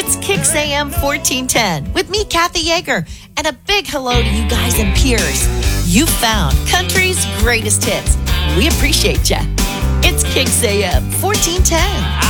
It's Kicks AM 1410 with me, Kathy Yeager, and a big hello to you guys and peers. You found country's greatest hits. We appreciate ya. It's Kicks AM 1410.